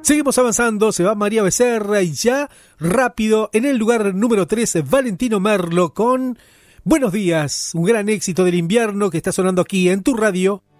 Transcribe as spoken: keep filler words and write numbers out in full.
Seguimos avanzando, se va María Becerra y ya rápido en el lugar número trece Valentino Merlo con Buenos días, un gran éxito del invierno que está sonando aquí en tu radio.